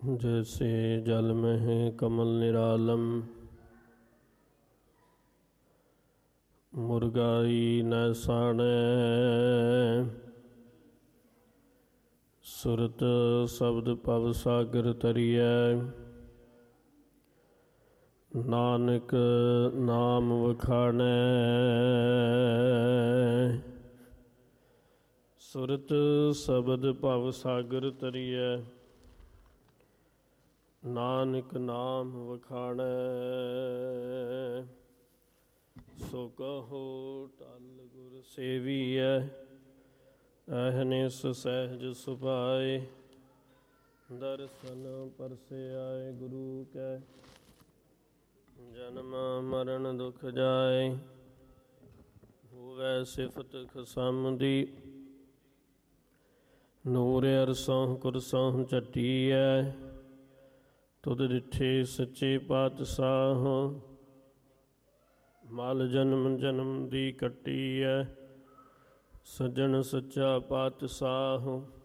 जैसे जल में कमल निरालम, मुर्गाई न साणे। सुरत शब्द पव सागर तरियै, नानक नाम वखाणै। सुरत शब्द पव सागर तरियै, नानक नाम वखाणै। सो कहो टल गुर सेवियै, अहनिस सहज सुभाए। दर्शन परसे आए गुरु कै, जन्म मरण दुख जाए। होवै सिफत खसम दी, ਨੂਰ ਅਰਸੋਂ ਕੁਰਸੋਂ ਚੱਟੀਐ। ਤੁਧ ਡਿਠੇ ਸੱਚੇ ਪਾਤਸ਼ਾਹ, ਮਲ ਜਨਮ ਜਨਮ ਦੀ ਕੱਟੀਐ। ਸੱਜਣ ਸੱਚਾ ਪਾਤਸ਼ਾਹ,